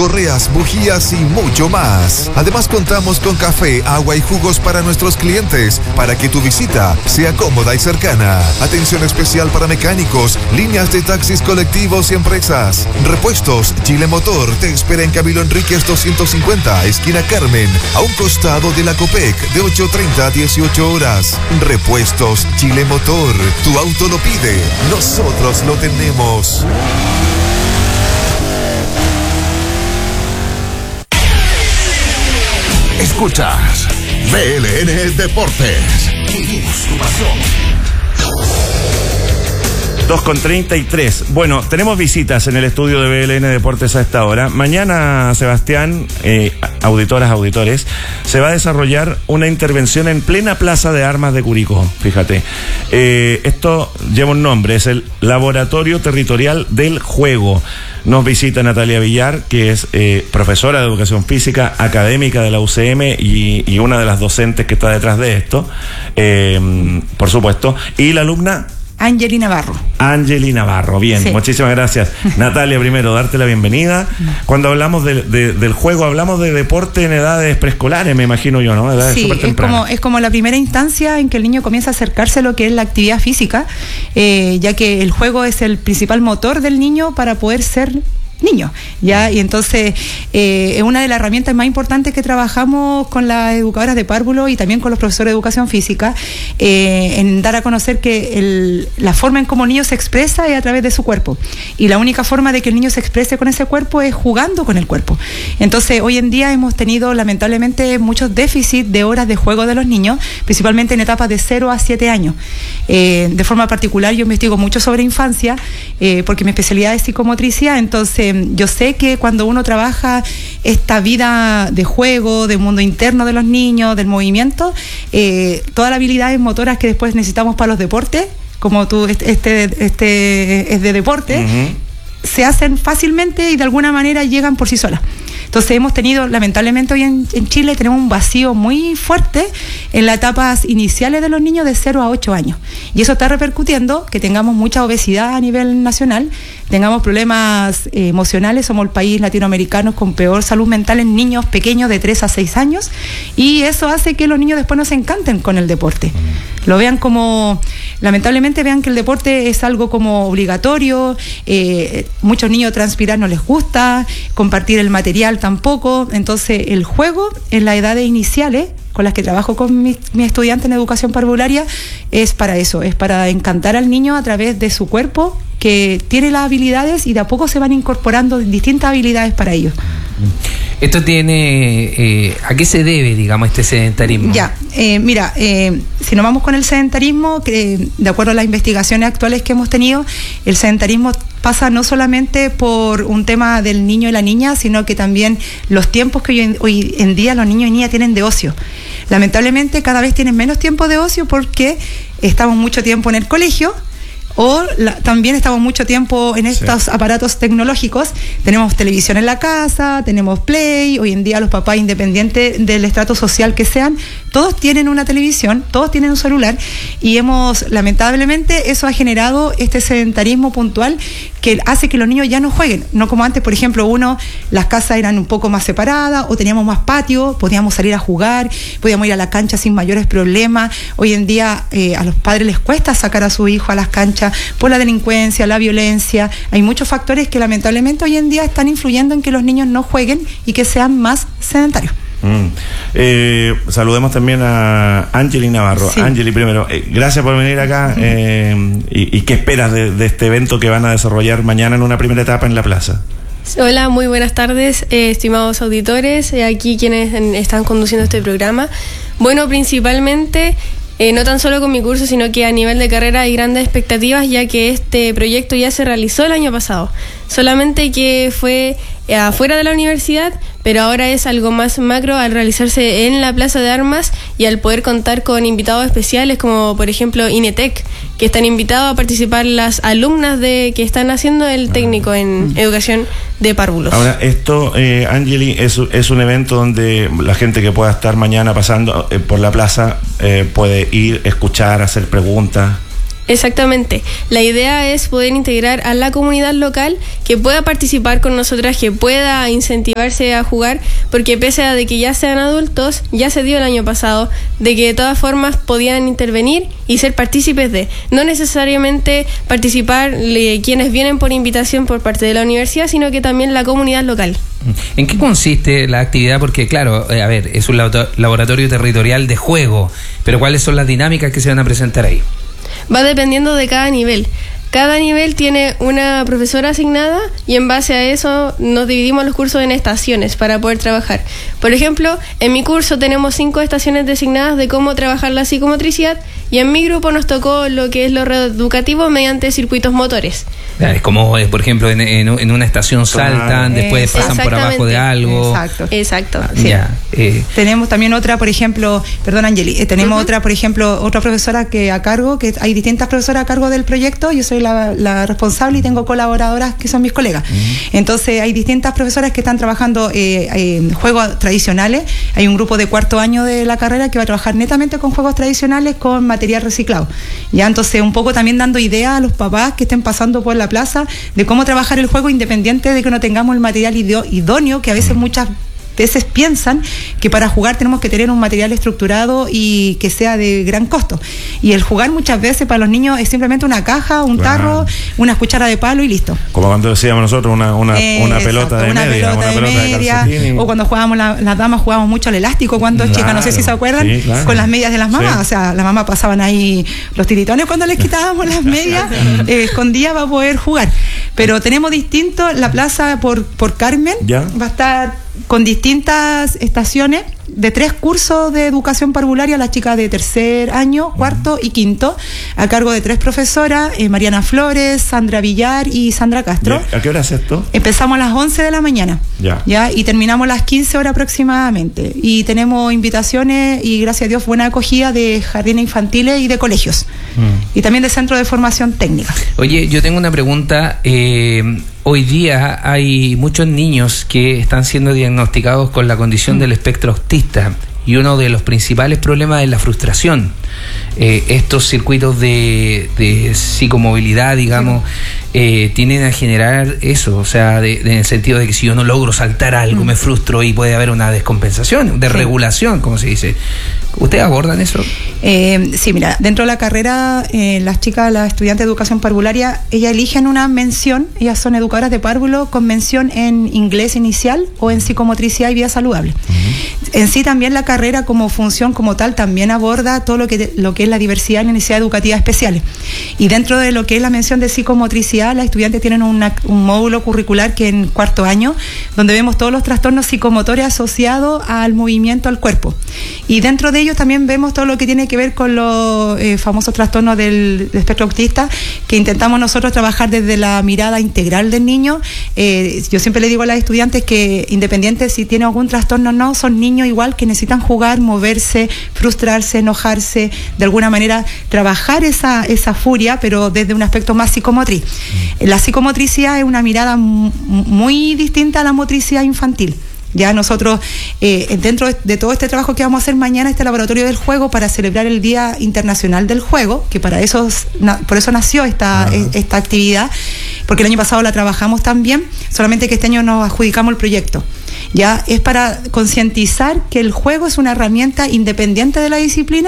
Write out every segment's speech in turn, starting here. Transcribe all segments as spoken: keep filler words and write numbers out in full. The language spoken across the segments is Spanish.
correas, bujías y mucho más. Además contamos con café, agua y jugos para nuestros clientes, para que tu visita sea cómoda y cercana. Atención especial para mecánicos, líneas de taxis colectivos y empresas. Repuestos Chile Motor te espera en Camilo Enríquez doscientos cincuenta, esquina Carmen, a un costado de la Copec, de ocho treinta a dieciocho horas. Repuestos Chile Motor, tu auto lo pide, nosotros lo tenemos. Escuchas B L N Deportes. Vivimos tu pasión. dos con treinta y tres. Bueno, tenemos visitas en el estudio de B L N Deportes a esta hora. Mañana, Sebastián, eh, auditoras, auditores, se va a desarrollar una intervención en plena Plaza de Armas de Curicó. Fíjate. Eh, esto lleva un nombre, es el Laboratorio Territorial del Juego. Nos visita Natalia Villar, que es eh, profesora de Educación Física, académica de la U C M y, y una de las docentes que está detrás de esto, eh, por supuesto. Y la alumna... Angeli Navarro. Angeli Navarro, bien, sí. Muchísimas gracias. Natalia, primero, darte la bienvenida. Cuando hablamos de, de, del juego, hablamos de deporte en edades preescolares, me imagino yo, ¿no? Edades sí, súper tempranas. Es como, es como la primera instancia en que el niño comienza a acercarse a lo que es la actividad física, eh, ya que el juego es el principal motor del niño para poder ser niños, ¿ya? Y entonces eh, es una de las herramientas más importantes que trabajamos con las educadoras de párvulo y también con los profesores de educación física, eh, en dar a conocer que el, la forma en cómo el niño se expresa es a través de su cuerpo, y la única forma de que el niño se exprese con ese cuerpo es jugando con el cuerpo. Entonces hoy en día hemos tenido lamentablemente muchos déficits de horas de juego de los niños, principalmente en etapas de cero a siete años. Eh, de forma particular yo investigo mucho sobre infancia, eh, porque mi especialidad es psicomotricidad, entonces yo sé que cuando uno trabaja esta vida de juego, del mundo interno de los niños, del movimiento, eh, todas las habilidades motoras que después necesitamos para los deportes, como tú, este, este es de deporte, uh-huh. se hacen fácilmente y de alguna manera llegan por sí solas. Entonces hemos tenido, lamentablemente hoy en, en Chile tenemos un vacío muy fuerte en las etapas iniciales de los niños de cero a ocho años. Y eso está repercutiendo que tengamos mucha obesidad a nivel nacional, tengamos problemas eh, emocionales, somos el país latinoamericano con peor salud mental en niños pequeños de tres a seis años, y eso hace que los niños después no se encanten con el deporte. Lo vean como, lamentablemente vean que el deporte es algo como obligatorio, eh, muchos niños transpirar no les gusta, compartir el material tampoco. Entonces el juego en las edades iniciales con las que trabajo con mis, mis estudiantes en educación parvularia es para eso, es para encantar al niño a través de su cuerpo, que tiene las habilidades y de a poco se van incorporando distintas habilidades para ellos. Esto tiene, eh, ¿a qué se debe, digamos, este sedentarismo? Ya, eh, mira, eh, si nos vamos con el sedentarismo, que de acuerdo a las investigaciones actuales que hemos tenido, el sedentarismo pasa no solamente por un tema del niño y la niña, sino que también los tiempos que hoy en, hoy en día los niños y niñas tienen de ocio. Lamentablemente cada vez tienen menos tiempo de ocio porque estamos mucho tiempo en el colegio, o la, también estamos mucho tiempo en estos sí. aparatos tecnológicos. Tenemos televisión en la casa, tenemos Play, hoy en día los papás, independientes del estrato social que sean, todos tienen una televisión, todos tienen un celular, y hemos, lamentablemente, eso ha generado este sedentarismo puntual que hace que los niños ya no jueguen, no como antes, por ejemplo, uno, las casas eran un poco más separadas, o teníamos más patio, podíamos salir a jugar, podíamos ir a la cancha sin mayores problemas. Hoy en día eh, a los padres les cuesta sacar a su hijo a las canchas por la delincuencia, la violencia. Hay muchos factores que lamentablemente hoy en día están influyendo en que los niños no jueguen y que sean más sedentarios. Mm. Eh, saludemos también a Angeli Navarro. Sí. Angeli, primero, eh, gracias por venir acá. Eh, y, ¿Y qué esperas de, de este evento que van a desarrollar mañana en una primera etapa en la plaza? Hola, muy buenas tardes, eh, estimados auditores, eh, aquí quienes en, están conduciendo este programa. Bueno, principalmente... Eh, no tan solo con mi curso, sino que a nivel de carrera hay grandes expectativas, ya que este proyecto ya se realizó el año pasado, solamente que fue eh, afuera de la universidad, pero ahora es algo más macro al realizarse en la Plaza de Armas y al poder contar con invitados especiales como por ejemplo INETEC, que están invitados a participar las alumnas de que están haciendo el técnico en educación de párvulos. Ahora, esto, eh, Angeli, es, es un evento donde la gente que pueda estar mañana pasando eh, por la plaza eh, puede ir, escuchar, hacer preguntas. Exactamente. La idea es poder integrar a la comunidad local, que pueda participar con nosotras, que pueda incentivarse a jugar, porque pese a de que ya sean adultos, ya se dio el año pasado, de que de todas formas podían intervenir y ser partícipes de, no necesariamente participar le, quienes vienen por invitación por parte de la universidad, sino que también la comunidad local. ¿En qué consiste la actividad? Porque claro, eh, a ver, es un laboratorio territorial de juego, pero ¿cuáles son las dinámicas que se van a presentar ahí? Va dependiendo de cada nivel. Cada nivel tiene una profesora asignada y en base a eso nos dividimos los cursos en estaciones para poder trabajar. Por ejemplo, en mi curso tenemos cinco estaciones designadas de cómo trabajar la psicomotricidad y en mi grupo nos tocó lo que es lo reeducativo mediante circuitos motores. Es como, por ejemplo, en, en, en una estación saltan, después pasan por abajo de algo. Exacto. Exacto. Sí. Ya, eh. Tenemos también otra, por ejemplo, perdón Angeli, eh, tenemos uh-huh. otra, por ejemplo, otra profesora que a cargo, que hay distintas profesoras a cargo del proyecto, yo soy la, la responsable y tengo colaboradoras que son mis colegas. Uh-huh. Entonces hay distintas profesoras que están trabajando eh, en juegos tradicionales, hay un grupo de cuarto año de la carrera que va a trabajar netamente con juegos tradicionales con material reciclado. Ya, entonces un poco también dando ideas a los papás que estén pasando por la plaza de cómo trabajar el juego independiente de que no tengamos el material idóneo, que a veces muchas veces piensan que para jugar tenemos que tener un material estructurado y que sea de gran costo. Y el jugar muchas veces para los niños es simplemente una caja, un tarro, wow. una cuchara de palo y listo. Como cuando decíamos nosotros, una, una, eh, una pelota de una media, pelota una de pelota media, de calcetín. O cuando jugábamos, la, las damas jugábamos mucho al elástico cuando claro, chicas, no sé si se acuerdan, sí, claro. con las medias de las mamás. Sí. O sea, las mamás pasaban ahí los tiritones cuando les quitábamos las medias, eh, escondidas para poder jugar. Pero tenemos distinto, la plaza por, por Carmen ¿Ya? va a estar con distintas estaciones de tres cursos de educación parvularia, las chicas de tercer año, cuarto y quinto, a cargo de tres profesoras, eh, Mariana Flores, Sandra Villar y Sandra Castro. ¿A qué hora es esto? Empezamos a las once de la mañana, ya. ¿ya? Y terminamos a las quince horas aproximadamente. Y tenemos invitaciones y gracias a Dios buena acogida de jardines infantiles y de colegios. Mm. Y también de centro de formación técnica. Oye, yo tengo una pregunta. Eh, hoy día hay muchos niños que están siendo diagnosticados con la condición mm. del espectro autista. Y uno de los principales problemas es la frustración. Eh, estos circuitos de, de psicomovilidad, digamos, eh, tienden a generar eso, o sea, de, de, en el sentido de que si yo no logro saltar algo, mm. me frustro y puede haber una descompensación, de sí. regulación, como se dice. ¿Ustedes abordan eso? Eh, sí, mira, dentro de la carrera, eh, las chicas, las estudiantes de educación parvularia, ellas eligen una mención, ellas son educadoras de párvulo con mención en inglés inicial o en psicomotricidad y vida saludable. Uh-huh. En sí también la carrera como función como tal también aborda todo lo que, lo que es la diversidad en necesidades educativas especiales. Y dentro de lo que es la mención de psicomotricidad, las estudiantes tienen una, un módulo curricular que en cuarto año, donde vemos todos los trastornos psicomotores asociados al movimiento al cuerpo. Y dentro de ellos también vemos todo lo que tiene que ver con los eh, famosos trastornos del, del espectro autista, que intentamos nosotros trabajar desde la mirada integral del niño. Eh, yo siempre le digo a las estudiantes que independiente si tienen algún trastorno o no, son niños igual que necesitan jugar, moverse, frustrarse, enojarse, de alguna manera trabajar esa, esa furia, pero desde un aspecto más psicomotriz. Mm. La psicomotricidad es una mirada m- muy distinta a la motricidad infantil. Ya nosotros, eh, dentro de todo este trabajo que vamos a hacer mañana, este laboratorio del juego, para celebrar el Día Internacional del Juego, que para eso, por eso nació esta, uh-huh. esta actividad, porque el año pasado la trabajamos también, solamente que este año nos adjudicamos el proyecto. Ya es para concientizar que el juego es una herramienta independiente de la disciplina.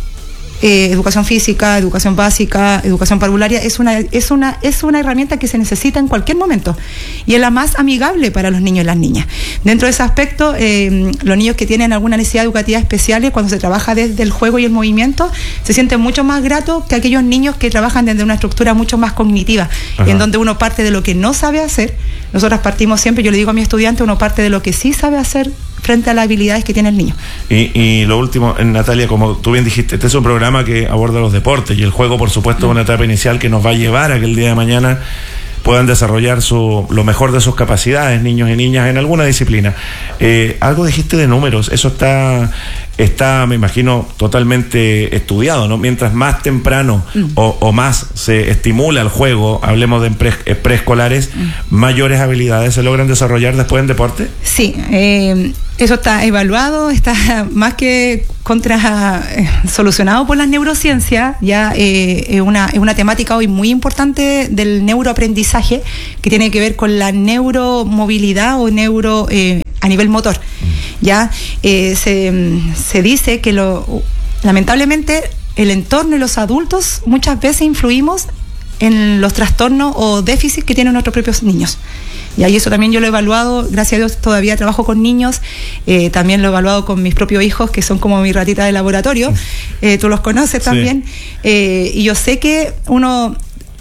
Eh, educación física, educación básica, educación parvularia, es una, es una, es una herramienta que se necesita en cualquier momento y es la más amigable para los niños y las niñas. Dentro de ese aspecto, eh, los niños que tienen alguna necesidad educativa especial, cuando se trabaja desde el juego y el movimiento, se sienten mucho más gratos que aquellos niños que trabajan desde una estructura mucho más cognitiva, Ajá. en donde uno parte de lo que no sabe hacer. Nosotros partimos siempre, yo le digo a mi estudiante, uno parte de lo que sí sabe hacer frente a las habilidades que tiene el niño. Y, y lo último, Natalia, como tú bien dijiste, este es un programa que aborda los deportes y el juego, por supuesto, es una etapa inicial que nos va a llevar a que el día de mañana puedan desarrollar su, lo mejor de sus capacidades, niños y niñas, en alguna disciplina. Eh, algo dijiste de números, eso está, está, me imagino, totalmente estudiado, ¿no? Mientras más temprano mm. o, o más se estimula el juego, hablemos de pre, preescolares, mm. mayores habilidades se logran desarrollar después en deporte. Sí, eh, Eso está evaluado, está más que contra eh, solucionado por las neurociencias. Ya eh, es una, es una temática hoy muy importante del neuroaprendizaje, que tiene que ver con la neuromovilidad o neuro eh, a nivel motor. Ya eh, se, se dice que lo, lamentablemente el entorno y los adultos muchas veces influimos en los trastornos o déficits que tienen nuestros propios niños. Y ahí eso también yo lo he evaluado, gracias a Dios todavía trabajo con niños, eh, también lo he evaluado con mis propios hijos, que son como mi ratita de laboratorio, eh, tú los conoces también, sí. eh, y yo sé que uno,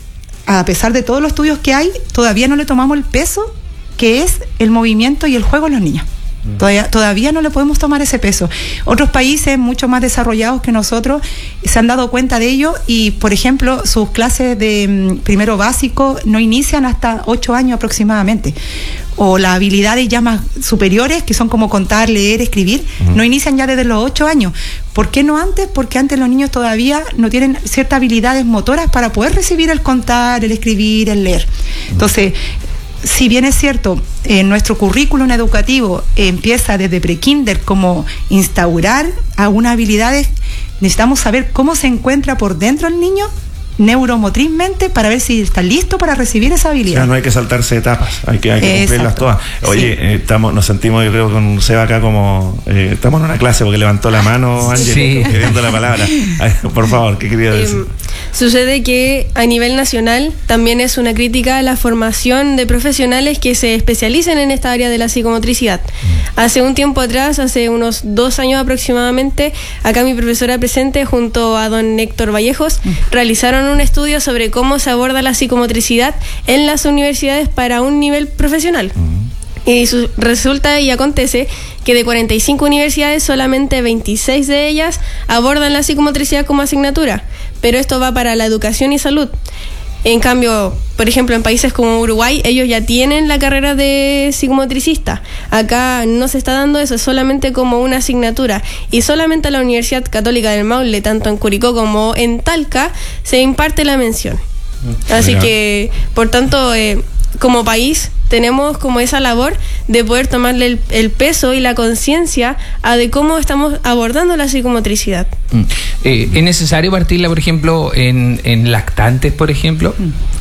a pesar de todos los estudios que hay, todavía no le tomamos el peso que es el movimiento y el juego en los niños. Todavía, todavía no le podemos tomar ese peso. Otros países mucho más desarrollados que nosotros se han dado cuenta de ello y, por ejemplo, sus clases de um, primero básico no inician hasta ocho años aproximadamente. O las habilidades ya más superiores, que son como contar, leer, escribir, uh-huh. no inician ya desde los ocho años. ¿Por qué no antes? Porque antes los niños todavía no tienen ciertas habilidades motoras para poder recibir el contar, el escribir, el leer. Entonces, si bien es cierto, eh, nuestro currículum educativo eh, empieza desde prekinder como instaurar algunas habilidades, necesitamos saber cómo se encuentra por dentro el niño neuromotrizmente para ver si está listo para recibir esa habilidad. O sea, no hay que saltarse etapas, hay que, hay que cumplirlas todas. Oye, sí. eh, estamos, nos sentimos, yo creo, con Seba acá como... Eh, estamos en una clase porque levantó la mano, Ángel, sí. pidiendo la palabra. Ay, por favor, ¿qué quería decir? Eh, sucede que a nivel nacional también es una crítica a la formación de profesionales que se especialicen en esta área de la psicomotricidad. Hace un tiempo atrás, hace unos dos años aproximadamente, acá mi profesora presente junto a don Héctor Vallejos realizaron un estudio sobre cómo se aborda la psicomotricidad en las universidades para un nivel profesional. Uh-huh. Y su, resulta y acontece que de cuarenta y cinco universidades, solamente veintiséis de ellas abordan la psicomotricidad como asignatura, pero esto va para la educación y salud. En cambio, por ejemplo, en países como Uruguay, ellos ya tienen la carrera de psicomotricista. Acá no se está dando eso, es solamente como una asignatura. Y solamente a la Universidad Católica del Maule, tanto en Curicó como en Talca, se imparte la mención. Así que, por tanto, eh, como país tenemos como esa labor de poder tomarle el, el peso y la conciencia a de cómo estamos abordando la psicomotricidad. Mm. Eh, ¿Es necesario partirla, por ejemplo, en, en lactantes, por ejemplo?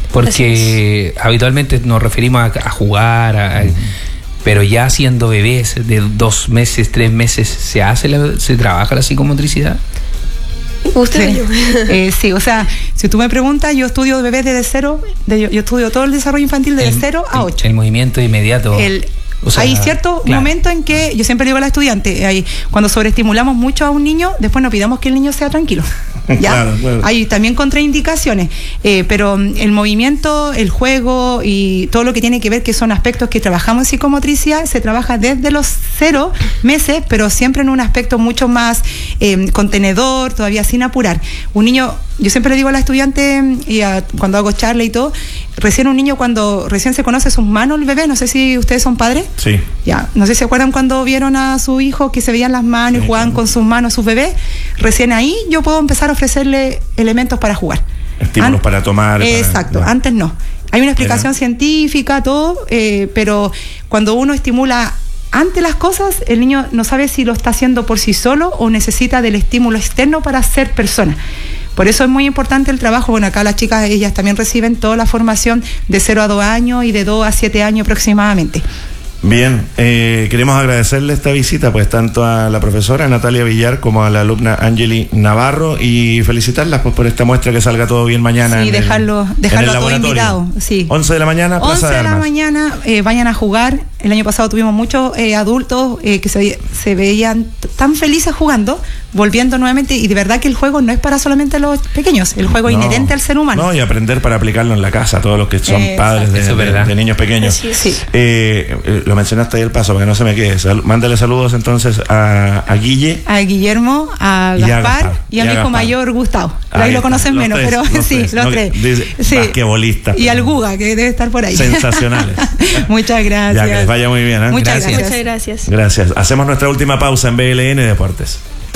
Porque habitualmente nos referimos a, a jugar, a, a, pero ya siendo bebés de dos meses, tres meses, ¿se hace la, se trabaja la psicomotricidad? ¿Usted? Sí. Eh, sí, o sea, si tú me preguntas, yo estudio bebés desde cero, de, yo, yo estudio todo el desarrollo infantil desde cero a ocho. El movimiento inmediato. El, o sea, hay cierto claro. momento en que, yo siempre digo a la estudiante, hay, cuando sobreestimulamos mucho a un niño, después no pidamos que el niño sea tranquilo. ¿Ya? Claro, claro. Hay también contraindicaciones, eh, pero el movimiento, el juego y todo lo que tiene que ver, que son aspectos que trabajamos en psicomotricidad, se trabaja desde los cero meses, pero siempre en un aspecto mucho más eh, contenedor, todavía sin apurar. Un niño, yo siempre le digo a la estudiante, y a, cuando hago charla y todo, recién un niño cuando recién se conoce sus manos, el bebé, no sé si ustedes son padres. Sí. Ya, no sé si se acuerdan cuando vieron a su hijo que se veían las manos sí, y jugaban claro. con sus manos sus bebés. Recién ahí yo puedo empezar a ofrecerle elementos para jugar. Estímulos An- para tomar. Exacto, para, antes no. Hay una explicación Era. científica, todo, eh, pero cuando uno estimula ante las cosas, el niño no sabe si lo está haciendo por sí solo o necesita del estímulo externo para ser persona. Por eso es muy importante el trabajo. Bueno, acá las chicas, ellas también reciben toda la formación de cero a dos años y de dos a siete años aproximadamente. Bien, eh, queremos agradecerle esta visita, pues tanto a la profesora Natalia Villar como a la alumna Angeli Navarro, y felicitarlas pues por esta muestra, que salga todo bien mañana. Sí, en dejarlo, el, dejarlo a todo invitado. Sí. once de la mañana, Plaza once de, de la mañana, eh, vayan a jugar. El año pasado tuvimos muchos eh, adultos eh, que se, se veían tan felices jugando, volviendo nuevamente, y de verdad que el juego no es para solamente los pequeños, el juego es no, inherente al ser humano. No, y aprender para aplicarlo en la casa, todos los que son eh, padres de, de, de niños pequeños. Sí, sí. Eh, eh, lo mencionaste ahí el paso, para que no se me quede. Sal, mándale saludos entonces a, a Guille. A Guillermo, a Gaspar y a, Gaspar, y a, y a mi hijo mayor, Gustavo. Ahí, ahí lo conocen menos, tres, pero los sí, tres. los no, tres. Dice, sí. Basquetbolista. Y al Guga, que debe estar por ahí. Sensacionales. Muchas gracias. Ya, que les vaya muy bien. ¿eh? Muchas gracias. gracias. Muchas gracias. Gracias. Hacemos nuestra última pausa en B L N Deportes.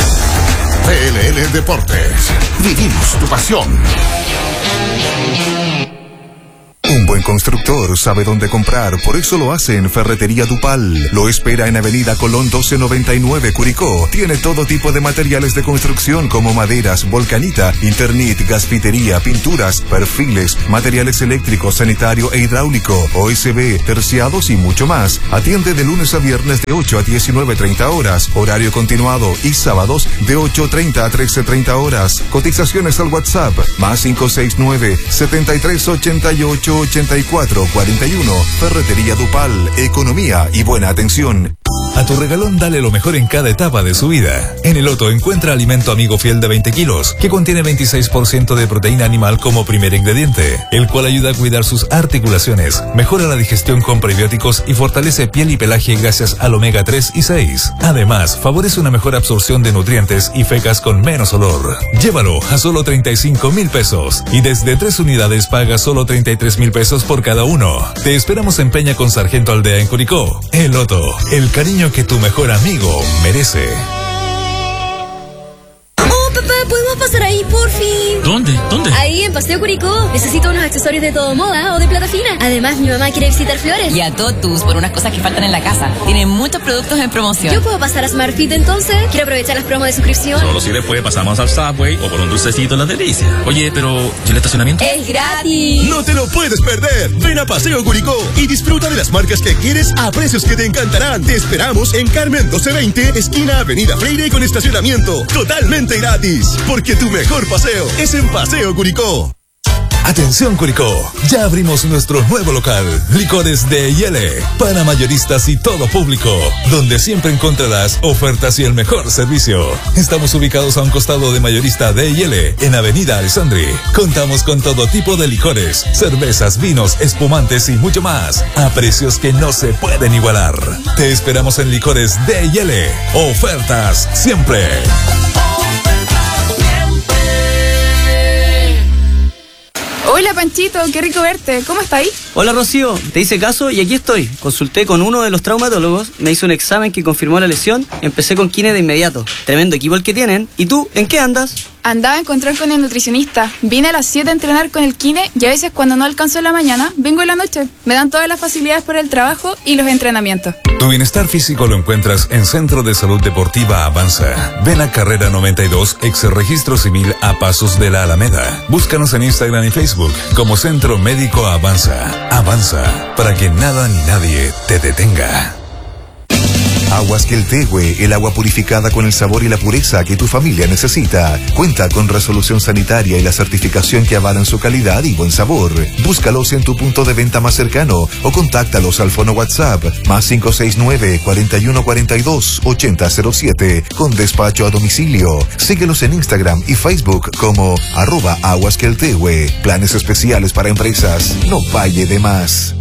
B L N Deportes. Vivimos tu pasión. Un buen constructor sabe dónde comprar, por eso lo hace en Ferretería Dupal. Lo espera en Avenida Colón doce noventa y nueve, Curicó. Tiene todo tipo de materiales de construcción como maderas, volcanita, Internit, gasfitería, pinturas, perfiles, materiales eléctricos, sanitario e hidráulico, O S B, terciados y mucho más. Atiende de lunes a viernes de ocho a diecinueve treinta horas, horario continuado, y sábados de ocho treinta a trece treinta horas. Cotizaciones al WhatsApp, más cinco seis nueve, setenta y tres ochenta y ocho ochenta y cuatro cuarenta y uno. Ferretería Dupal, economía y buena atención. A tu regalón dale lo mejor en cada etapa de su vida. En el Otto encuentra alimento amigo fiel de veinte kilos, que contiene veintiséis por ciento de proteína animal como primer ingrediente, el cual ayuda a cuidar sus articulaciones, mejora la digestión con prebióticos y fortalece piel y pelaje gracias al omega tres y seis. Además, favorece una mejor absorción de nutrientes y fecas con menos olor. Llévalo a solo treinta y cinco mil pesos y desde tres unidades paga solo treinta y tres mil pesos por cada uno. Te esperamos en Peña con Sargento Aldea en Curicó. El Otto, el cariño que tu mejor amigo merece. Oh, papá, ¿podemos pasar ahí, por fin? ¿Dónde? ¿Dónde? Ahí, en Paseo Curicó. Necesito unos accesorios de todo moda o de plata fina. Además, mi mamá quiere visitar Flores. Y a Totus por unas cosas que faltan en la casa. Tienen muchos productos en promoción. ¿Yo puedo pasar a Smartfit entonces? Quiero aprovechar las promos de suscripción. Solo si después pasamos al Subway o por un dulcecito en la delicia. Oye, pero ¿y el estacionamiento? ¡Es gratis! No te lo puedes perder. Ven a Paseo Curicó y disfruta de las marcas que quieres a precios que te encantarán. Te esperamos en Carmen doce veinte, esquina Avenida Freire, con estacionamiento totalmente gratis. Porque tu mejor paseo es en Paseo Curicó. Atención Curicó, ya abrimos nuestro nuevo local, Licores de Yele, para mayoristas y todo público, donde siempre encontrarás ofertas y el mejor servicio. Estamos ubicados a un costado de Mayorista de Yele, en Avenida Alessandri. Contamos con todo tipo de licores, cervezas, vinos, espumantes y mucho más, a precios que no se pueden igualar. Te esperamos en Licores de Yele, ofertas siempre. Hola Panchito, qué rico verte, ¿cómo está ahí? Hola Rocío, te hice caso y aquí estoy. Consulté con uno de los traumatólogos, me hizo un examen que confirmó la lesión, empecé con kine de inmediato. Tremendo equipo el que tienen. ¿Y tú, en qué andas? Andaba a encontrar con el nutricionista. Vine a las siete a entrenar con el kine y a veces cuando no alcanzo en la mañana, vengo en la noche. Me dan todas las facilidades por el trabajo y los entrenamientos. Tu bienestar físico lo encuentras en Centro de Salud Deportiva Avanza. Ven a Carrera noventa y dos, ex registro civil a pasos de la Alameda. Búscanos en Instagram y Facebook como Centro Médico Avanza. Avanza, para que nada ni nadie te detenga. Aguas Queltehue, el agua purificada con el sabor y la pureza que tu familia necesita. Cuenta con resolución sanitaria y la certificación que avalan su calidad y buen sabor. Búscalos en tu punto de venta más cercano o contáctalos al fono WhatsApp más cinco seis nueve, cuarenta y uno cuarenta y dos, ochenta cero siete con despacho a domicilio. Síguelos en Instagram y Facebook como arroba Aguas Queltehue. Planes especiales para empresas. No pague de más.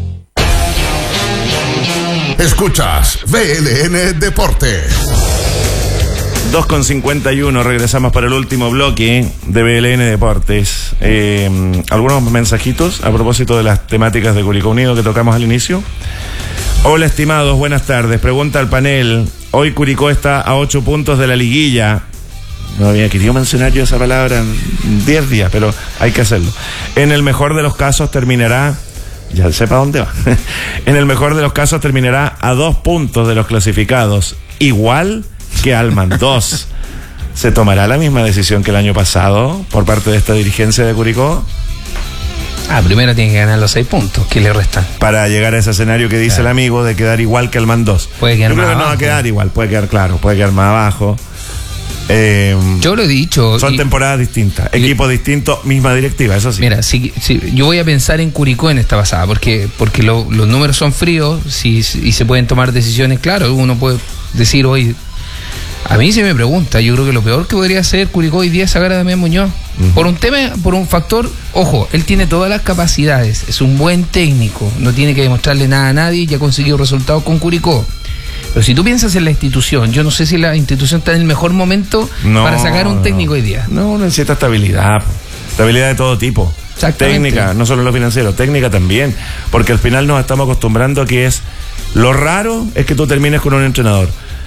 Escuchas V L N Deportes. dos con cincuenta y uno, regresamos para el último bloque de V L N Deportes. Eh, algunos mensajitos a propósito de las temáticas de Curicó Unido que tocamos al inicio. Hola estimados, buenas tardes. Pregunta al panel. Hoy Curicó está a ocho puntos de la liguilla. No había querido mencionar yo esa palabra en diez días, pero hay que hacerlo. En el mejor de los casos terminará... Ya sepa dónde va. En el mejor de los casos terminará a dos puntos de los clasificados, igual que Alman. Dos. ¿Se tomará la misma decisión que el año pasado por parte de esta dirigencia de Curicó? Ah, primero tiene que ganar los seis puntos que le restan. Para llegar a ese escenario que dice claro. El amigo de quedar igual que Alman dos. Puede quedar Yo más creo que abajo. no va a quedar igual, puede quedar claro, puede quedar más abajo. Eh, yo lo he dicho. Son y, temporadas distintas, y, equipos distintos, misma directiva, eso sí. Mira, si, si, yo voy a pensar en Curicó en esta pasada, porque porque lo, los números son fríos si, y se pueden tomar decisiones, claro, uno puede decir hoy. A mí se me pregunta, yo creo que lo peor que podría hacer Curicó hoy día es sacar a Damián Muñoz. Uh-huh. Por un tema, por un factor, ojo, él tiene todas las capacidades, es un buen técnico, no tiene que demostrarle nada a nadie y ha conseguido resultados con Curicó. Pero si tú piensas en la institución, yo no sé si la institución está en el mejor momento no, para sacar un técnico no. hoy día. No, necesita estabilidad, estabilidad de todo tipo. Técnica, no solo en lo financiero, técnica también. Porque al final nos estamos acostumbrando a que es, lo raro es que tú termines con un entrenador.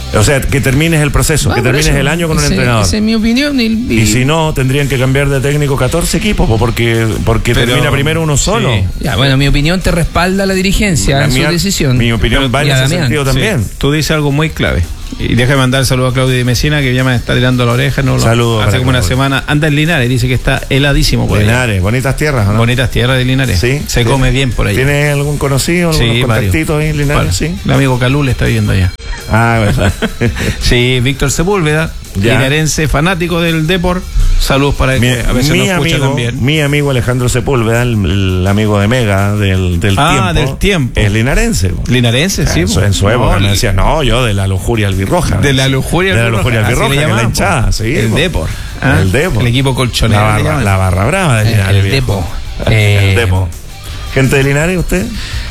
O sea, que termines el proceso, Ah, que por termines eso. el año con Ese- un entrenador. Esa es mi opinión. Y, y- Y si no, tendrían que cambiar de técnico catorce equipos, po, porque, porque Pero- termina primero uno solo. Sí. Ya, bueno, mi opinión te respalda la dirigencia La en mía- su decisión. mi opinión va en Y a ese Damián. sentido también. Sí, tú dices algo muy clave. Y déjame mandar el saludo a Claudio de Mesina, que ya me está tirando la oreja. No, lo- Saludos hace para como una Claudio. semana. Anda en Linares, dice que está heladísimo por allá. Linares, bonitas tierras, ¿o ¿no? Bonitas tierras de Linares. Sí. Se Sí. come bien por allá. ¿Tienes algún conocido, algunos Sí, varios. contactitos ahí en Linares? Bueno, Sí. el amigo Calul está viviendo allá. Ah, verdad. Sí, Víctor Sepúlveda, Ya. linarense, fanático del Depor. Saludos para él, Mi, que a veces mi nos escucha amigo, también. mi amigo Alejandro Sepúlveda, el, el amigo de Mega del, del Ah, tiempo. del tiempo. Es linarense. po. Linarense, sí. En su, po. en su época No, me decía, no, yo de la lujuria albirroja. De la lujuria De la albirroja, lujuria así albirroja, le que es la llamaban, hinchada, po. sí. El po. Depor. ¿ah? El Depor. El equipo colchonero. La le barra, llaman. la barra brava de Linares. El viejo. Depo. El Eh, Depo. ¿Gente de Linares usted?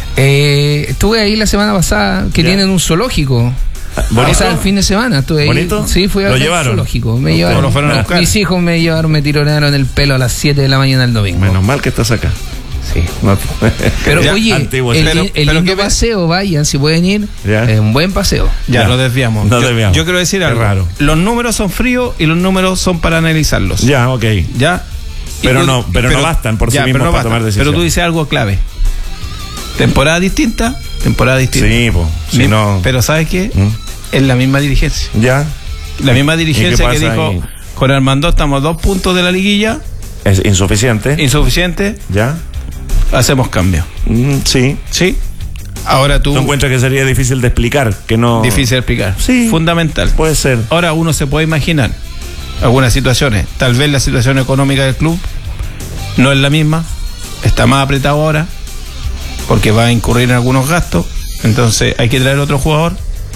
Eh, estuve ahí la semana pasada, que Ya. tienen un zoológico. ¿Bonito? O sea, el fin de semana estuve ahí. ¿Bonito? Sí, fui a ¿Lo ver el llevaron? zoológico. Me ¿O llevaron. lo fueron a buscar? Mis hijos me llevaron, me tironearon el pelo a las siete de la mañana el domingo. Menos mal que estás acá. Sí. No. Pero Ya, oye, antiguo, el, pero- el pero lindo ¿qué- paseo, vayan, si pueden ir, Ya. es un buen paseo. Ya, Ya. lo desviamos. Nos yo, desviamos. yo quiero decir Qué algo. raro. Los números son fríos y los números son para analizarlos. Ya, ok. ¿Ya? Y Pero tú- no- pero no bastan por sí ya, mismos pero no para bastan. tomar decisiones. Pero tú dices algo clave. Temporada distinta, temporada distinta. Sí, po. Si Mi- no. Pero ¿sabes qué? ¿Mm? Es la misma dirigencia. Ya. La misma ¿Y dirigencia qué que pasa dijo, ahí? con Armando estamos a dos puntos de la liguilla, Es insuficiente. insuficiente, Ya. hacemos cambio. Mm, sí. ¿Sí? Ahora tú... ¿Tú encuentras que sería difícil de explicar? Que no. Difícil de explicar. Sí. Fundamental. Puede ser. Ahora uno se puede imaginar algunas situaciones. Tal vez la situación económica del club no es la misma. Está más apretado ahora porque va a incurrir en algunos gastos. Entonces hay que traer otro jugador.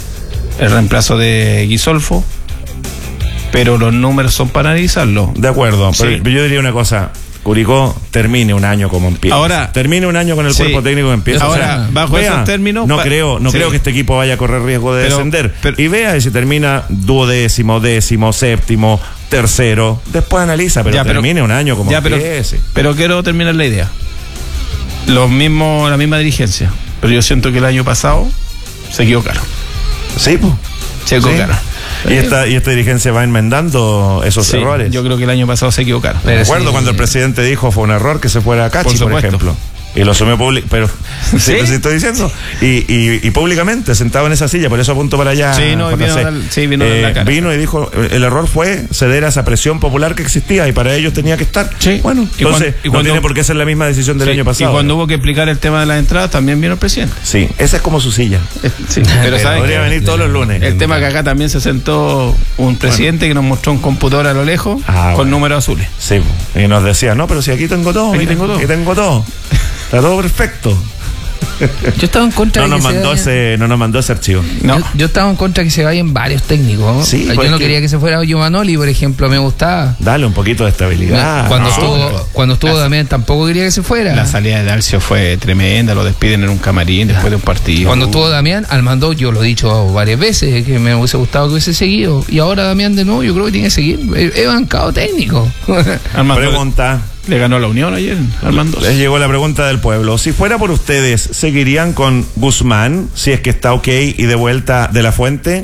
El reemplazo de Guisolfo. Pero los números son para analizarlo. De acuerdo. Sí. Pero yo diría una cosa. Curicó termine un año como empieza. Ahora- termine un año con el Sí. cuerpo técnico que empieza. Ahora, bajo esos términos, no pa- creo, no sí. creo que este equipo vaya a correr riesgo de Pero- descender. pero- y vea y si termina duodécimo, décimo, séptimo, tercero. Después analiza, pero Ya, pero- termine un año como Ya, pero, empiece. pero quiero terminar la idea. Los mismos, la misma dirigencia. Pero yo siento que el año pasado se equivocaron. Sí, pues. Se equivocaron. Y esta, y esta dirigencia va enmendando esos Sí, errores. yo creo que el año pasado se equivocaron. Me acuerdo cuando el presidente dijo fue un error que se fuera a Cachi, Por por, supuesto. ejemplo. Y lo asumió público, pero sí, ¿Sí? sí estoy diciendo. Y, y, y públicamente, sentado en esa silla, por eso apunto para allá. Sí, no, y J C. vino a dar- sí, vino a dar la cara. vino y dijo, el error fue ceder a esa presión popular que existía y para ellos tenía que estar. Sí. Bueno, Y entonces cuando- y no cuando- tiene por qué ser la misma decisión del Sí, año pasado. Y cuando hubo que explicar el tema de las entradas, también vino el presidente. Sí, esa es como su silla. Eh, Sí, pero ¿sabes podría qué? venir todos los lunes. El tema que acá también se sentó un presidente que nos mostró un computador a lo lejos Ah, con bueno. números azules. Sí, y nos decía, no, pero si aquí tengo todo, Aquí mira, tengo todo. Aquí tengo todo. Está todo perfecto. Yo estaba en contra No de nos que se mandó vayan- ese, no nos mandó ese archivo. No. Yo, yo estaba en contra de que se vayan varios técnicos. Sí, yo pues no que- quería que se fuera Giovanoli, por ejemplo, me gustaba. Dale un poquito de estabilidad. cuando No, estuvo, cuando estuvo Damián tampoco quería que se fuera. La salida de Dalcio fue tremenda, lo despiden en un camarín después de un partido. Cuando estuvo Damián, Armando, yo lo he dicho varias veces, que me hubiese gustado que hubiese seguido. Y ahora Damián de nuevo, yo creo que tiene que seguir. He, he bancado técnico. Armando Pregunta. le ganó a la Unión ayer, Armando. Les llegó la pregunta del pueblo. Si fuera por ustedes, ¿seguirían con Guzmán si es que está ok y de vuelta de la fuente?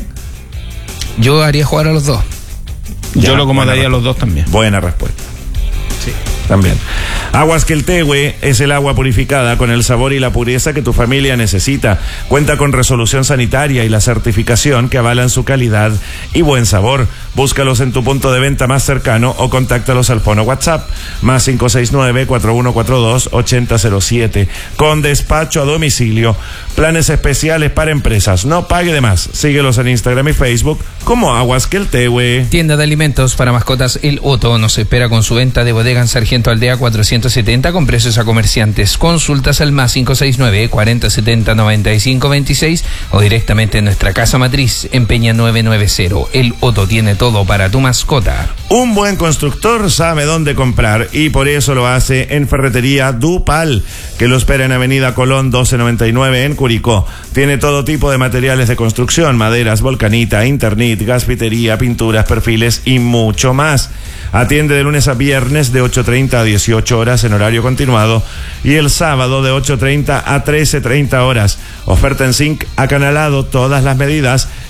Yo haría jugar a los dos. Ya, Yo lo acomodaría buena a los dos también. Buena respuesta. Sí. También. Aguas Queltehue es el agua purificada con el sabor y la pureza que tu familia necesita. Cuenta con resolución sanitaria y la certificación que avalan su calidad y buen sabor. Búscalos en tu punto de venta más cercano o contáctalos al fono WhatsApp más cinco seis nueve, cuatro uno cuatro dos, ocho cero cero siete con despacho a domicilio. Planes especiales para empresas. No pague de más. Síguelos en Instagram y Facebook como Aguas Queltehue. Tienda de alimentos para mascotas El Otto nos espera con su venta de bodega en Sargento Aldea cuatrocientos setenta con precios a comerciantes. Consultas al más cinco seis nueve, cuarenta setenta, noventa y cinco veintiséis o directamente en nuestra casa matriz en Peña nueve noventa. El Otto tiene todo para tu mascota. Un buen constructor sabe dónde comprar y por eso lo hace en Ferretería Dupal, que lo espera en Avenida Colón doce noventa y nueve en Curicó. Tiene todo tipo de materiales de construcción, maderas, volcanita, internet, gaspitería, pinturas, perfiles y mucho más. Atiende de lunes a viernes de ocho treinta a dieciocho horas en horario continuado y el sábado de ocho treinta a trece treinta horas. Oferta en zinc acanalado, todas las medidas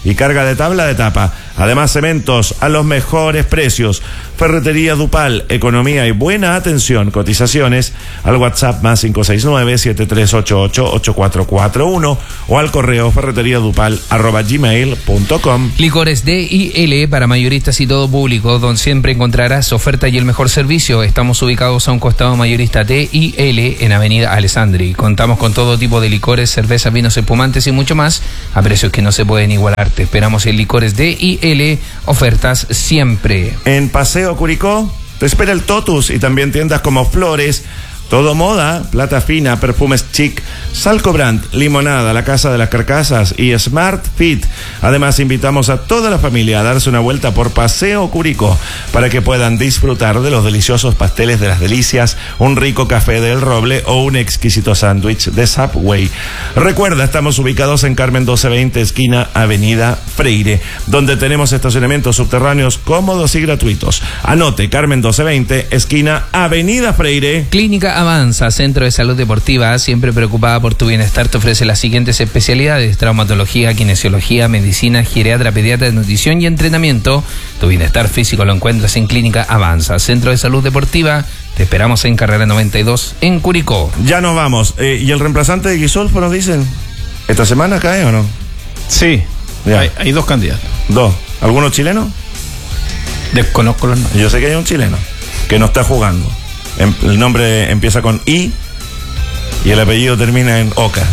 y carga de tabla de tapa. Además, cementos a los mejores precios. Ferretería Dupal, economía y buena atención. Cotizaciones al WhatsApp más cinco seis nueve, siete tres ocho ocho, ocho cuatro cuatro uno o al correo ferreteriadupal arroba gmail punto com. Licores D y L para mayoristas y todo público, donde siempre encontrarás oferta y el mejor servicio. Estamos ubicados a un costado mayorista D y L en Avenida Alessandri. Contamos con todo tipo de licores, cervezas, vinos espumantes y mucho más a precios que no se pueden igualar. Te esperamos en Licores D y L, ofertas siempre. En Paseo Curicó te espera el Totus y también tiendas como Flores, Todo Moda, Plata Fina, Perfumes Chic, Salco Brand, Limonada, La Casa de las Carcasas y Smart Fit. Además, invitamos a toda la familia a darse una vuelta por Paseo Curicó para que puedan disfrutar de los deliciosos pasteles de las delicias, un rico café del Roble o un exquisito sándwich de Subway. Recuerda, estamos ubicados en Carmen doce veinte, esquina Avenida Freire, donde tenemos estacionamientos subterráneos cómodos y gratuitos. Anote, Carmen doce veinte, esquina Avenida Freire. Clínica Avanza, Centro de Salud Deportiva, siempre preocupada por tu bienestar, te ofrece las siguientes especialidades: traumatología, kinesiología, medicina, geriatra, pediatra, nutrición y entrenamiento. Tu bienestar físico lo encuentras en Clínica Avanza, Centro de Salud Deportiva. Te esperamos en Carrera noventa y dos en Curicó. Ya nos vamos. Eh, ¿Y el reemplazante de Guisolfo nos dicen? ¿Esta semana cae o no? Sí, hay, hay dos candidatos. ¿Dos? ¿Alguno chileno? Desconozco los nombres. Yo sé que hay un chileno que no está jugando. El nombre empieza con I y el apellido termina en Oca.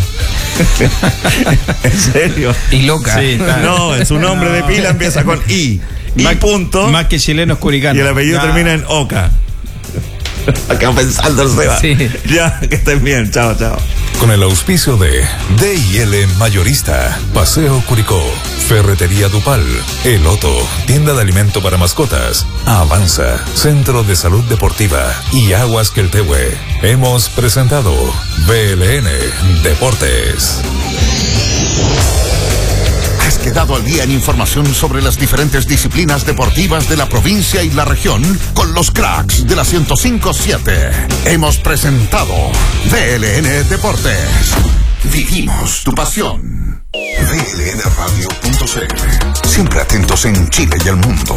¿En serio? Y loca. Sí, no, su nombre no. de pila empieza con I. Más, y punto. Más que chileno es curicano. Y el apellido ya. termina en Oca. Acá pensando el Seba. Sí. Ya, que estén bien. Chao, chao. Con el auspicio de D y L Mayorista, Paseo Curicó, Ferretería Dupal, El Otto, tienda de alimento para mascotas, Avanza, Centro de Salud Deportiva y Aguas Queltehue. Hemos presentado B L N Deportes. Has quedado al día en información sobre las diferentes disciplinas deportivas de la provincia y la región con los cracks de la ciento cinco punto siete. Hemos presentado V L N Deportes. Vivimos tu pasión. V L N radio punto c l. Siempre atentos en Chile y el mundo.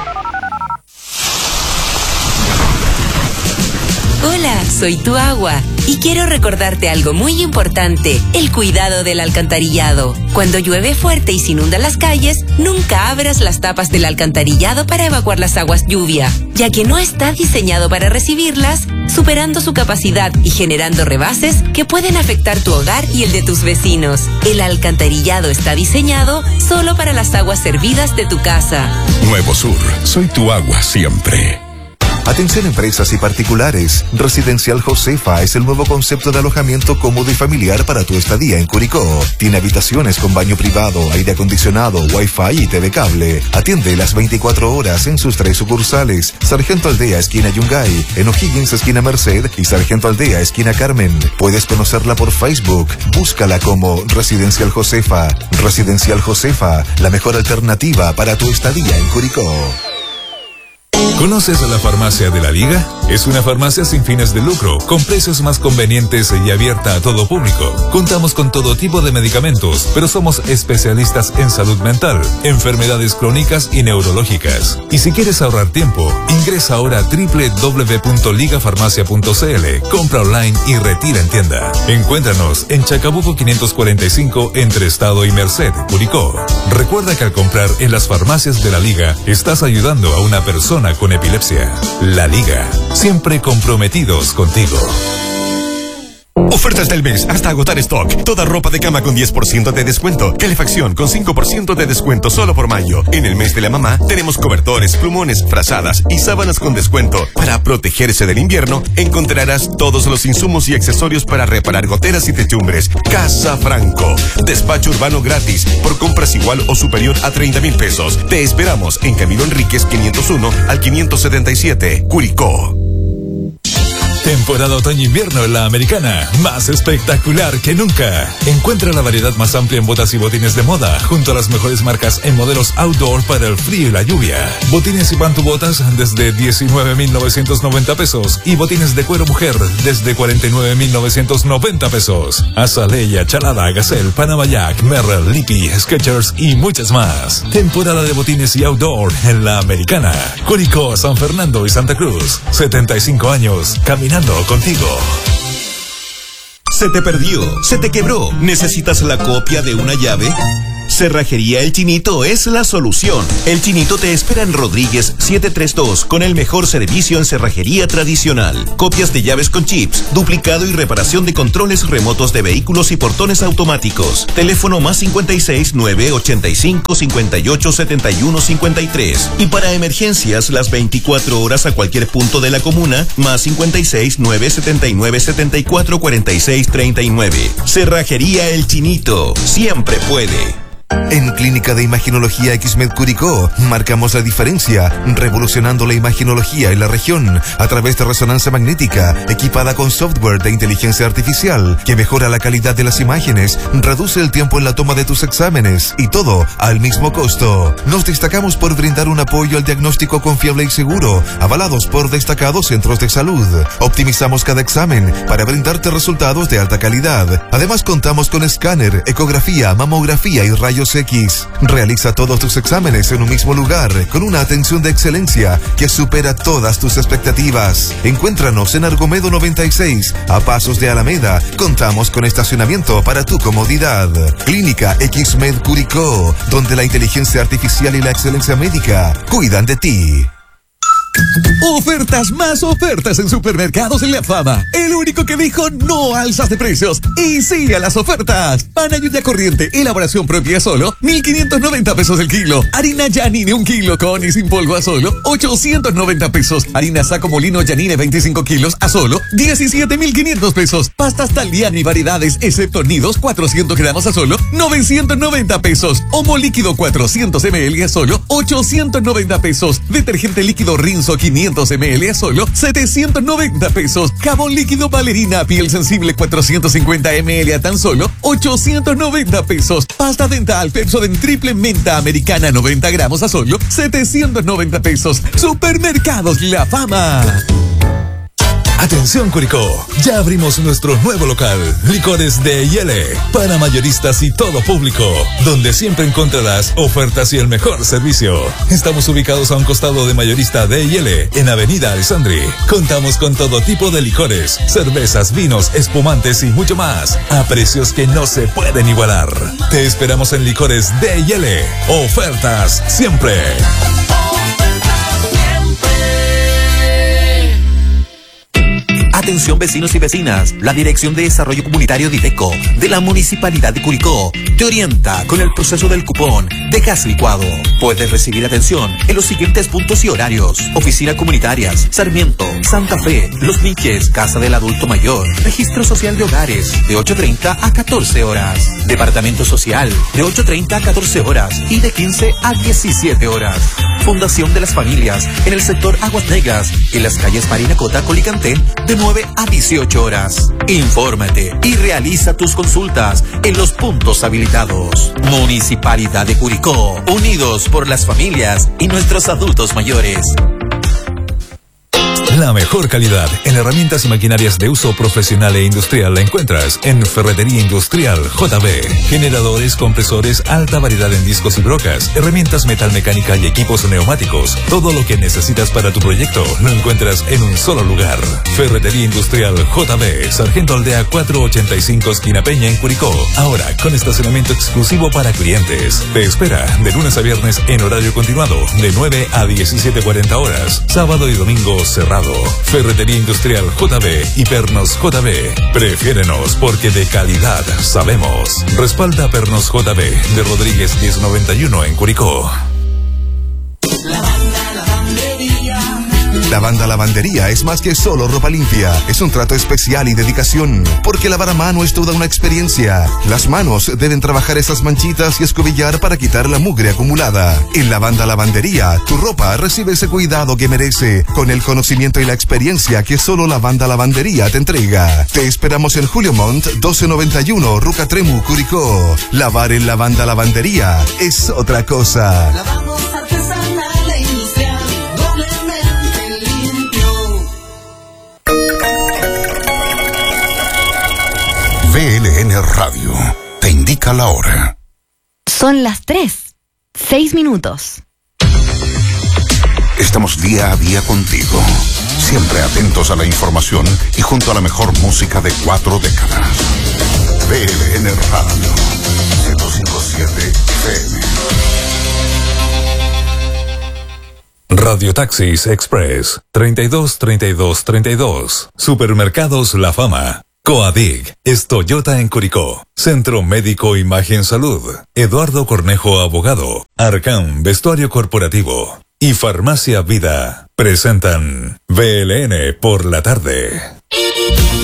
Hola, soy tu agua y quiero recordarte algo muy importante: el cuidado del alcantarillado. Cuando llueve fuerte y se inundan las calles, nunca abras las tapas del alcantarillado para evacuar las aguas lluvia, ya que no está diseñado para recibirlas, superando su capacidad y generando rebases que pueden afectar tu hogar y el de tus vecinos. El alcantarillado está diseñado solo para las aguas servidas de tu casa. Nuevo Sur, soy tu agua siempre. Atención empresas y particulares. Residencial Josefa es el nuevo concepto de alojamiento cómodo y familiar para tu estadía en Curicó. Tiene habitaciones con baño privado, aire acondicionado, wifi y T V cable. Atiende las veinticuatro horas en sus tres sucursales: Sargento Aldea, esquina Yungay, en O'Higgins, esquina Merced, y Sargento Aldea, esquina Carmen. Puedes conocerla por Facebook. Búscala como Residencial Josefa. Residencial Josefa, la mejor alternativa para tu estadía en Curicó. ¿Conoces a la Farmacia de la Liga? Es una farmacia sin fines de lucro, con precios más convenientes y abierta a todo público. Contamos con todo tipo de medicamentos, pero somos especialistas en salud mental, enfermedades crónicas y neurológicas. Y si quieres ahorrar tiempo, ingresa ahora a doble u doble u doble u punto liga farmacia punto c l, compra online y retira en tienda. Encuéntranos en Chacabuco quinientos cuarenta y cinco entre Estado y Merced, Curicó. Recuerda que al comprar en las farmacias de la Liga, estás ayudando a una persona con epilepsia. La Liga, siempre comprometidos contigo. Ofertas del mes hasta agotar stock. Toda ropa de cama con diez por ciento de descuento. Calefacción con cinco por ciento de descuento solo por mayo. En el mes de la mamá tenemos cobertores, plumones, frazadas y sábanas con descuento. Para protegerse del invierno encontrarás todos los insumos y accesorios para reparar goteras y techumbres. Casa Franco. Despacho urbano gratis por compras igual o superior a treinta mil pesos. Te esperamos en Camilo Enríquez quinientos uno al quinientos setenta y siete, Curicó. Temporada otoño-invierno en La Americana, más espectacular que nunca. Encuentra la variedad más amplia en botas y botines de moda, junto a las mejores marcas en modelos outdoor para el frío y la lluvia. Botines y pantubotas desde diecinueve mil novecientos noventa pesos y botines de cuero mujer desde cuarenta y nueve mil novecientos noventa pesos. Azalea, Chalada, Gazelle, Panama Jack, Merrell, Lippy, Skechers y muchas más. Temporada de botines y outdoor en La Americana. Curicó, San Fernando y Santa Cruz. setenta y cinco años, caminando contigo. ¿Se te perdió? ¿Se te quebró? ¿Necesitas la copia de una llave? Cerrajería El Chinito es la solución. El Chinito te espera en Rodríguez setecientos treinta y dos con el mejor servicio en cerrajería tradicional. Copias de llaves con chips, duplicado y reparación de controles remotos de vehículos y portones automáticos. Teléfono más cincuenta y seis, nueve ochenta y cinco, cincuenta y ocho, setenta y uno, cincuenta y tres. Y para emergencias las veinticuatro horas a cualquier punto de la comuna, más cincuenta y seis, nueve setenta y nueve, setenta y cuatro, cuarenta y seis, treinta y nueve. Cerrajería El Chinito. Siempre puede. En Clínica de Imaginología X-Med Curicó marcamos la diferencia, revolucionando la imaginología en la región a través de resonancia magnética equipada con software de inteligencia artificial que mejora la calidad de las imágenes, reduce el tiempo en la toma de tus exámenes y todo al mismo costo. Nos destacamos por brindar un apoyo al diagnóstico confiable y seguro, avalados por destacados centros de salud. Optimizamos cada examen para brindarte resultados de alta calidad. Además contamos con escáner, ecografía, mamografía y rayos X. Realiza todos tus exámenes en un mismo lugar con una atención de excelencia que supera todas tus expectativas. Encuéntranos en Argomedo noventa y seis, a pasos de Alameda. Contamos con estacionamiento para tu comodidad. Clínica X-Med Curicó, donde la inteligencia artificial y la excelencia médica cuidan de ti. Ofertas más ofertas en Supermercados La Fama. El único que dijo no alzas de precios y sí a las ofertas. Pan Ayuya corriente, elaboración propia, solo mil quinientos noventa pesos el kilo. Harina Yanine un kilo con y sin polvo a solo ochocientos noventa pesos. Harina Saco Molino Yanine veinticinco kilos a solo diecisiete mil quinientos pesos. Pastas Taliani variedades excepto nidos cuatrocientos gramos a solo novecientos noventa pesos. Homo líquido cuatrocientos mililitros a solo ochocientos noventa pesos. Detergente líquido Rinso quinientos mililitros a solo setecientos noventa pesos. Jabón líquido Valerina piel sensible cuatrocientos cincuenta mililitros a tan solo ochocientos noventa pesos. Pasta dental Pepsodent triple menta americana noventa gramos a solo setecientos noventa pesos. Supermercados La Fama. Atención Curicó, ya abrimos nuestro nuevo local, Licores de Yele, para mayoristas y todo público, donde siempre encontrarás ofertas y el mejor servicio. Estamos ubicados a un costado de Mayorista de Yele, en Avenida Alessandri. Contamos con todo tipo de licores, cervezas, vinos, espumantes y mucho más, a precios que no se pueden igualar. Te esperamos en Licores de Yele. Ofertas siempre. Atención vecinos y vecinas, la Dirección de Desarrollo Comunitario Dideco de la Municipalidad de Curicó te orienta con el proceso del cupón de gas licuado. Puedes recibir atención en los siguientes puntos y horarios: Oficina Comunitarias, Sarmiento, Santa Fe, Los Niches, Casa del Adulto Mayor, Registro Social de Hogares, de ocho treinta a catorce horas, Departamento Social, de ocho treinta a catorce horas y de quince a diecisiete horas. Fundación de las Familias, en el sector Aguas Negras, en las calles Parinacota, Colicantén, de nueve a dieciocho horas. Infórmate y realiza tus consultas en los puntos habilitados. Municipalidad de Curicó, unidos por las familias y nuestros adultos mayores. La mejor calidad en herramientas y maquinarias de uso profesional e industrial la encuentras en Ferretería Industrial J B. Generadores, compresores, alta variedad en discos y brocas, herramientas metalmecánica y equipos neumáticos. Todo lo que necesitas para tu proyecto lo encuentras en un solo lugar. Ferretería Industrial J B, Sargento Aldea cuatrocientos ochenta y cinco, esquina Peña en Curicó. Ahora con estacionamiento exclusivo para clientes. Te espera de lunes a viernes en horario continuado, de nueve a diecisiete cuarenta horas. Sábado y domingo cerrado. Ferretería Industrial J B y Pernos J B. Prefiérenos porque de calidad sabemos. Respalda Pernos J B de Rodríguez diez noventa y uno en Curicó. La banda, la bandería, Lavanda Lavandería es más que solo ropa limpia, es un trato especial y dedicación, porque lavar a mano es toda una experiencia. Las manos deben trabajar esas manchitas y escobillar para quitar la mugre acumulada. En Lavanda Lavandería, tu ropa recibe ese cuidado que merece, con el conocimiento y la experiencia que solo Lavanda Lavandería te entrega. Te esperamos en Julio Montt, doce noventa y uno, Ruca Tremu, Curicó. Lavar en Lavanda Lavandería es otra cosa. Lavamos artesanal e industrial, doblemente limpio. V L N Radio te indica la hora. Son las tres, seis minutos. Estamos día a día contigo, siempre atentos a la información y junto a la mejor música de cuatro décadas. V L N Radio ciento cincuenta y siete F M. Radio Taxis Express treinta y dos treinta y dos treinta y dos. Supermercados La Fama. Coadig es Toyota en Curicó. Centro Médico Imagen Salud. Eduardo Cornejo Abogado. Arcam Vestuario Corporativo. Y Farmacia Vida presentan V L N por la tarde.